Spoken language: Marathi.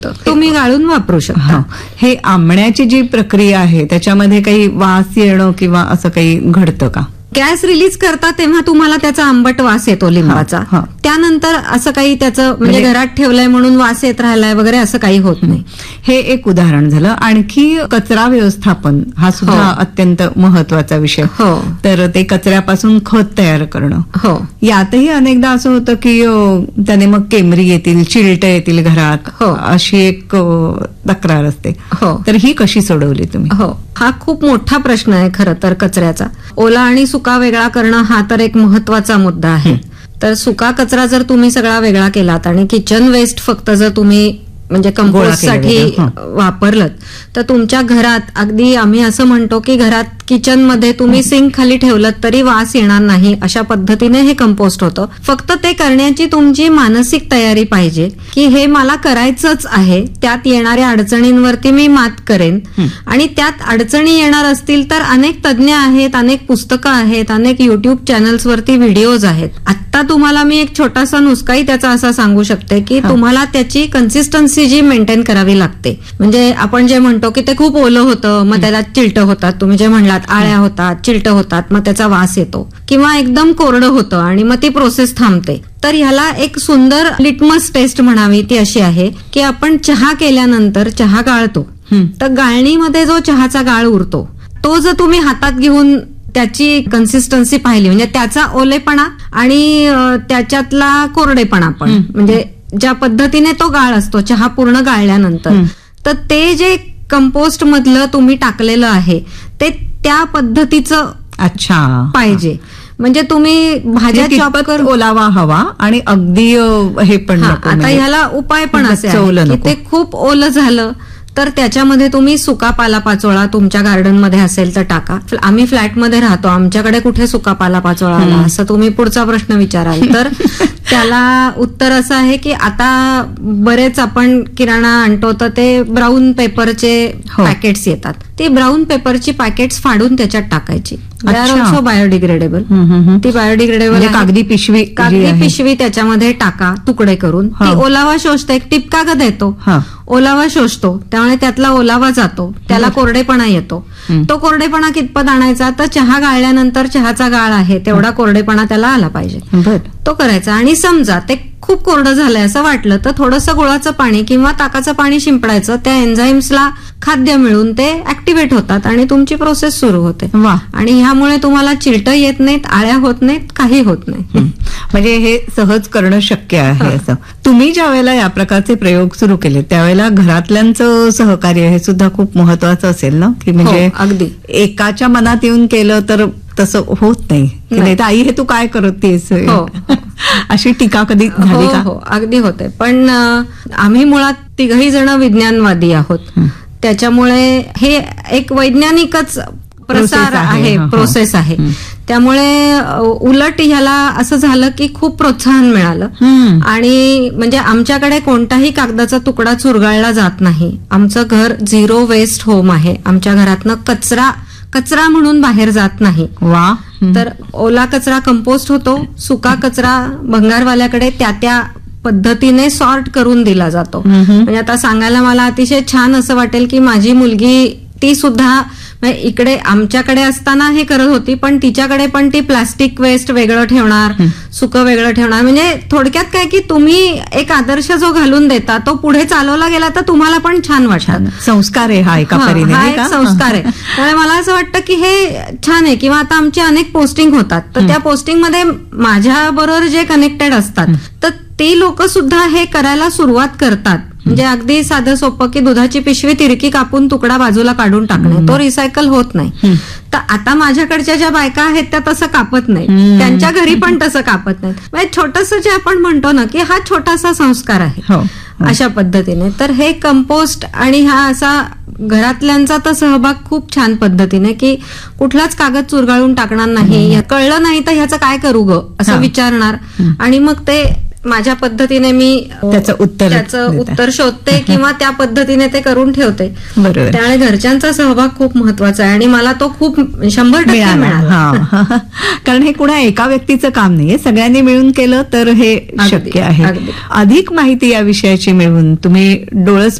तुम्ही गाळून वापरू शकता. हे आंबण्याची जी प्रक्रिया आहे त्याच्यामध्ये काही वास येणं किंवा असं काही घडतं का? गॅस रिलीज करता तेव्हा तुम्हाला त्याचा आंबट वास येतो लिंबाचा. त्यानंतर असं काही त्याचं म्हणजे घरात ठेवलंय म्हणून वास येत राहिलाय वगैरे असं काही होत नाही. हे एक उदाहरण झालं. आणखी कचरा व्यवस्थापन हा सुद्धा अत्यंत महत्वाचा विषय. तर ते कचऱ्यापासून खत तयार करणं, यातही अनेकदा असं होतं की त्याने मग केमरी येतील, चिलटं येतील घरात, अशी एक तक्रार असते. तर ही कशी सोडवली तुम्ही? हा खूप मोठा प्रश्न आहे खरं तर कचऱ्याचा. ओला आणि सुका वेगळा करणं हा तर एक महत्वाचा मुद्दा आहे. तर सुका कचरा जर तुम्ही सगळा वेगळा केलात आणि किचन वेस्ट फक्त जर तुम्ही म्हणजे कंपोस्टसाठी वापरलं तर तुमच्या घरात अगदी आम्ही असं म्हणतो की घरात किचनमध्ये तुम्ही सिंक खाली ठेवलं तरी वास येणार नाही अशा पद्धतीने हे कंपोस्ट होतं. फक्त ते करण्याची तुमची मानसिक तयारी पाहिजे की हे मला करायचंच आहे, त्यात येणाऱ्या अडचणींवरती मी मात करेन. आणि त्यात अडचणी येणार असतील तर अनेक तज्ज्ञ आहेत, अनेक पुस्तकं आहेत, अनेक युट्यूब चॅनल्सवरती व्हिडिओज आहेत. आता तुम्हाला मी एक छोटासा नुस्खाही त्याचा असा सांगू शकते की तुम्हाला त्याची कन्सिस्टन्सी जी मेंटेन करावी लागते. म्हणजे आपण जे म्हणतो की ते खूप ओलं होतं मग त्याला चिलटं होतात, तुम्ही जे म्हणलात आळ्या होतात, चिलटं होतात, मग त्याचा वास येतो, किंवा एकदम कोरडं होतं आणि मग ती प्रोसेस थांबते. तर ह्याला एक सुंदर लिटमस टेस्ट म्हणावी ती अशी आहे की आपण चहा केल्यानंतर चहा गाळतो, तर गाळणीमध्ये जो चहाचा गाळ उरतो तो जर तुम्ही हातात घेऊन त्याची कन्सिस्टन्सी पाहिली म्हणजे त्याचा ओलेपणा आणि त्याच्यातला कोरडेपणा पण म्हणजे ज्या पद्धतीने तो गाळ असतो चहा पूर्ण गाळल्यानंतर, तर ते जे कंपोस्ट मधलं तुम्ही टाकलेलं आहे ते त्या पद्धतीचं पाहिजे. म्हणजे तुम्ही भाज्या चॉप कर ओलावा हवा आणि अगदी हे पण आता ह्याला उपाय पण असे आहे की ते खूप ओलं झालं तर त्याच्यामध्ये तुम्ही सुका पालापाचोळा तुमच्या गार्डनमध्ये असेल तर टाका. आम्ही फ्लॅटमध्ये राहतो, आमच्याकडे कुठे सुका पालापाचोळा आला असं तुम्ही पुढचा प्रश्न विचाराल तर त्याला उत्तर असं आहे की आता बरेच आपण किराणा आणतो तर ते ब्राऊन पेपरचे पॅकेट्स येतात. ती ब्राऊन पेपरची पॅकेट्स फाडून त्याच्यात टाकायची. They are also biodegradable. ती बायोडिग्रेडेबल कागदी पिशवी त्याच्यामध्ये टाका तुकडे करून. ती ओलावा शोषते, एक टिपकागद येतो, ओलावा शोषतो, त्यामुळे त्यातला ओलावा जातो, त्याला कोरडेपणा येतो. तो कोरडेपणा कितपत आणायचा तर चहा गाळल्यानंतर चहाचा गाळ आहे तेवढा कोरडेपणा त्याला आला पाहिजे, तो करायचा. आणि समजा ते खूप कोरडं झालंय असं वाटलं तर थोडंसं गुळाचं पाणी किंवा ताकाचं पाणी शिंपडायचं, त्या एन्झाईम्सला खाद्य मिळून ते ऍक्टिव्हेट होतात आणि तुमची प्रोसेस सुरू होते. आणि ह्यामुळे तुम्हाला चिलटं येत नाहीत, आळ्या होत नाहीत, काही होत नाही. म्हणजे हे सहज करणं शक्य आहे. असं तुम्ही ज्या वेळेला या प्रकारचे प्रयोग सुरू केले त्यावेळेला घरातल्यांचं सहकार्य हे सुद्धा खूप महत्वाचं असेल ना, की म्हणजे अगदी एकाच्या मनात येऊन केलं तर तसं होत नाही. तर आई हे तू काय करतेस अशी टीका कधी झाली का? हो अगदी होते. पण आम्ही मुळात तिघही जण विज्ञानवादी आहोत, त्याच्यामुळे हे एक वैज्ञानिकच प्रसार आहे, प्रोसेस आहे. त्यामुळे उलट ह्याला असं झालं की खूप प्रोत्साहन मिळालं. आणि म्हणजे आमच्याकडे कोणताही कागदाचा तुकडा चुरगाळला जात नाही. आमचं घर 0 वेस्ट होम आहे. आमच्या घरातनं कचरा म्हणून बाहेर जात नाही. वा. तर ओला कचरा कंपोस्ट होतो, सुका कचरा भंगारवाल्याकडे त्या पद्धतीने सॉर्ट करून दिला जातो. म्हणजे आता सांगायला मला अतिशय छान असं वाटेल की माझी मुलगी ती सुद्धा इकडे आमच्याकडे असताना हे करत होती, पण तिच्याकडे पण ती प्लास्टिक वेस्ट वेगळं ठेवणार, सुकं वेगळं ठेवणार. म्हणजे थोडक्यात काय की तुम्ही एक आदर्श जो घालून देता तो पुढे चालवला गेला तर तुम्हाला पण छान वाटतं. संस्कार आहे हा एका परीने, हा एक संस्कार आहे. त्यामुळे मला असं वाटतं की हे छान आहे. किंवा आता आमची अनेक पोस्टिंग होतात तर त्या पोस्टिंगमध्ये माझ्या बरोबर जे कनेक्टेड असतात तर ती लोक सुद्धा हे करायला सुरुवात करतात. म्हणजे अगदी साधं सोपं की दुधाची पिशवी तिरकी कापून तुकडा बाजूला काढून टाकणे, तो रिसायकल होत नाही. तर आता माझ्याकडच्या ज्या बायका आहेत त्या तसं कापत नाहीत, त्यांच्या घरी पण तसं कापत नाहीत. म्हणजे छोटंसं जे आपण म्हणतो ना की हा छोटासा संस्कार आहे अशा पद्धतीने. तर हे कंपोस्ट आणि हा असा घरातल्यांचा तर सहभाग खूप छान पद्धतीने की कुठलाच कागद चुरगाळून टाकणार नाही, कळलं नाही तर ह्याचं काय करू ग असं विचारणार आणि मग ते माझ्या पद्धतीने मी त्याचं उत्तर शोधते किंवा त्या पद्धतीने ते करून ठेवते. बरोबर. त्यामुळे घरच्यांचा सहभाग खूप महत्वाचा आहे आणि मला तो खूप 100% मिळाला. कारण हे कुणा एका व्यक्तीचं काम नाहीये, सगळ्यांनी मिळून केलं तर हे शक्य आहे. अधिक माहिती या विषयाची मिळवून तुम्ही डोळस